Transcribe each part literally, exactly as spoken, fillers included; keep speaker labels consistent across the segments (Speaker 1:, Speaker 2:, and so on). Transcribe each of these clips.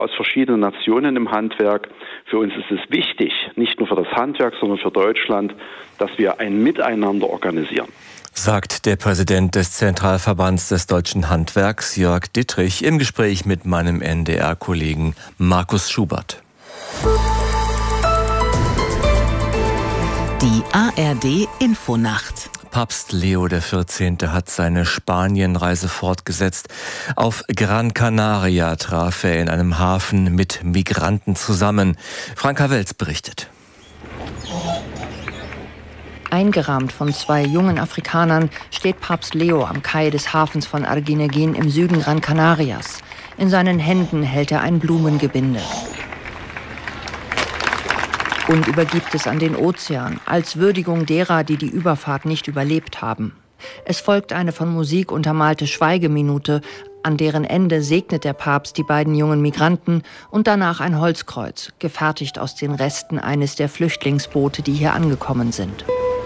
Speaker 1: aus verschiedenen Nationen im Handwerk. Für uns ist es wichtig, nicht nur für das Handwerk, sondern für Deutschland, dass wir ein Miteinander organisieren.
Speaker 2: Sagt der Präsident des Zentralverbands des Deutschen Handwerks, Jörg Dittrich, im Gespräch mit meinem N D R-Kollegen Markus Schubert.
Speaker 3: Die A R D-Infonacht.
Speaker 2: Papst Leo der vierzehnte hat seine Spanienreise fortgesetzt. Auf Gran Canaria traf er in einem Hafen mit Migranten zusammen. Franka Welz berichtet.
Speaker 4: Eingerahmt von zwei jungen Afrikanern steht Papst Leo am Kai des Hafens von Arguineguín im Süden Gran Canarias. In seinen Händen hält er ein Blumengebinde und übergibt es an den Ozean, als Würdigung derer, die die Überfahrt nicht überlebt haben. Es folgt eine von Musik untermalte Schweigeminute, an deren Ende segnet der Papst die beiden jungen Migranten und danach ein Holzkreuz, gefertigt aus den Resten eines der Flüchtlingsboote, die hier angekommen sind.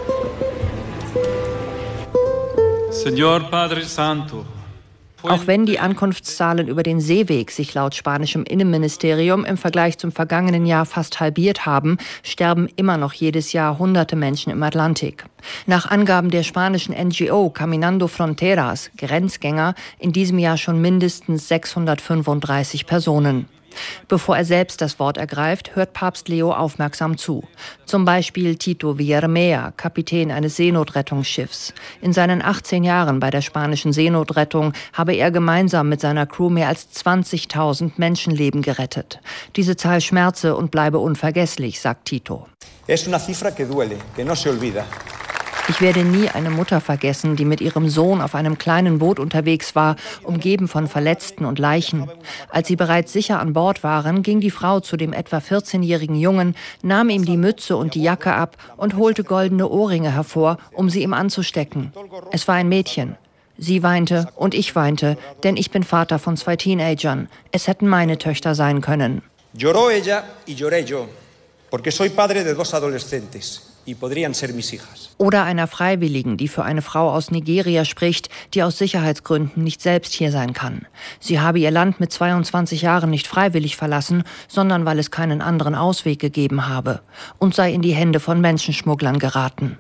Speaker 5: Señor Padre Santo.
Speaker 4: Auch wenn die Ankunftszahlen über den Seeweg sich laut spanischem Innenministerium im Vergleich zum vergangenen Jahr fast halbiert haben, sterben immer noch jedes Jahr hunderte Menschen im Atlantik. Nach Angaben der spanischen N G O Caminando Fronteras, Grenzgänger, in diesem Jahr schon mindestens sechshundertfünfunddreißig Personen. Bevor er selbst das Wort ergreift, hört Papst Leo aufmerksam zu. Zum Beispiel Tito Villarmea, Kapitän eines Seenotrettungsschiffs. In seinen achtzehn Jahren bei der spanischen Seenotrettung habe er gemeinsam mit seiner Crew mehr als zwanzigtausend Menschenleben gerettet. Diese Zahl schmerze und bleibe unvergesslich, sagt Tito.
Speaker 6: Es una cifra que duele, que no se olvida.
Speaker 4: Ich werde nie eine Mutter vergessen, die mit ihrem Sohn auf einem kleinen Boot unterwegs war, umgeben von Verletzten und Leichen. Als sie bereits sicher an Bord waren, ging die Frau zu dem etwa vierzehnjährigen Jungen, nahm ihm die Mütze und die Jacke ab und holte goldene Ohrringe hervor, um sie ihm anzustecken. Es war ein Mädchen. Sie weinte und ich weinte, denn ich bin Vater von zwei Teenagern. Es hätten meine Töchter sein können.
Speaker 6: Lloró ella y lloré yo, porque soy padre de dos adolescentes. Oder
Speaker 4: einer Freiwilligen, die für eine Frau aus Nigeria spricht, die aus Sicherheitsgründen nicht selbst hier sein kann. Sie habe ihr Land mit zweiundzwanzig Jahren nicht freiwillig verlassen, sondern weil es keinen anderen Ausweg gegeben habe und sei in die Hände von Menschenschmugglern geraten.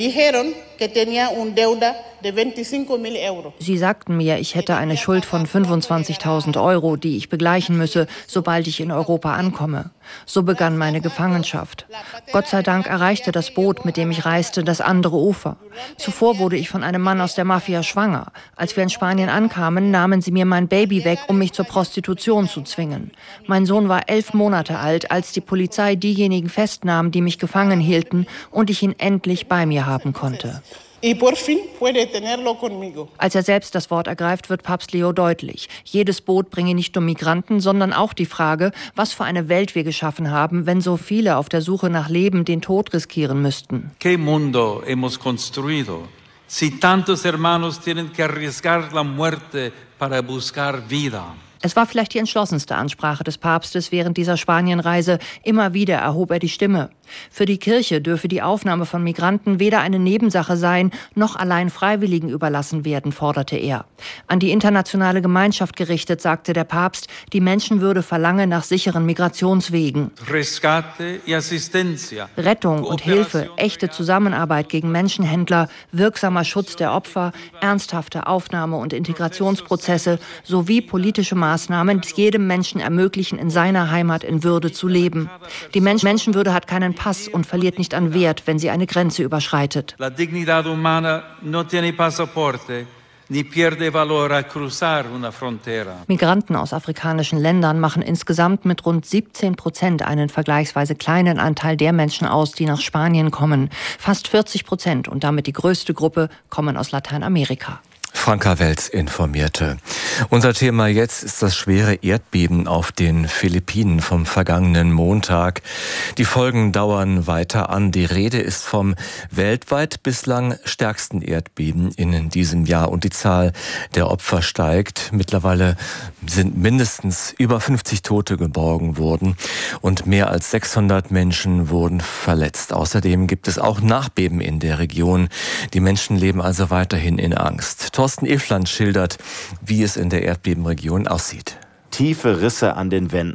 Speaker 4: Sie sagten mir, ich hätte eine Schuld von fünfundzwanzigtausend Euro, die ich begleichen müsse, sobald ich in Europa ankomme. So begann meine Gefangenschaft. Gott sei Dank erreichte das Boot, mit dem ich reiste, das andere Ufer. Zuvor wurde ich von einem Mann aus der Mafia schwanger. Als wir in Spanien ankamen, nahmen sie mir mein Baby weg, um mich zur Prostitution zu zwingen. Mein Sohn war elf Monate alt, als die Polizei diejenigen festnahm, die mich gefangen hielten, und ich ihn endlich bei mir haben konnte. Als er selbst das Wort ergreift, wird Papst Leo deutlich. Jedes Boot bringe nicht nur Migranten, sondern auch die Frage, was für eine Welt wir geschaffen haben, wenn so viele auf der Suche nach Leben den Tod riskieren müssten.
Speaker 5: ¿Qué mundo hemos construido? Si tantos hermanos tienen que arriesgar la muerte para buscar vida.
Speaker 4: Es war vielleicht die entschlossenste Ansprache des Papstes während dieser Spanienreise. Immer wieder erhob er die Stimme. Für die Kirche dürfe die Aufnahme von Migranten weder eine Nebensache sein, noch allein Freiwilligen überlassen werden, forderte er. An die internationale Gemeinschaft gerichtet, sagte der Papst, die Menschenwürde verlange nach sicheren Migrationswegen. Rettung und Hilfe, echte Zusammenarbeit gegen Menschenhändler, wirksamer Schutz der Opfer, ernsthafte Aufnahme- und Integrationsprozesse sowie politische Maßnahmen, die jedem Menschen ermöglichen, in seiner Heimat in Würde zu leben. Die Mensch- Menschenwürde hat keinen Pass und verliert nicht an Wert, wenn sie eine Grenze überschreitet.
Speaker 5: La dignidad humana no tiene pasaporte, ni pierde valor al cruzar una frontera.
Speaker 4: Migranten aus afrikanischen Ländern machen insgesamt mit rund siebzehn Prozent einen vergleichsweise kleinen Anteil der Menschen aus, die nach Spanien kommen. Fast vierzig Prozent und damit die größte Gruppe kommen aus Lateinamerika.
Speaker 2: Franka Welz informierte. Unser Thema jetzt ist das schwere Erdbeben auf den Philippinen vom vergangenen Montag. Die Folgen dauern weiter an. Die Rede ist vom weltweit bislang stärksten Erdbeben in diesem Jahr und die Zahl der Opfer steigt. Mittlerweile sind mindestens über fünfzig Tote geborgen worden und mehr als sechshundert Menschen wurden verletzt. Außerdem gibt es auch Nachbeben in der Region. Die Menschen leben also weiterhin in Angst. Thorsten Efland schildert, wie es in der Erdbebenregion aussieht.
Speaker 7: Tiefe Risse an den Wänden.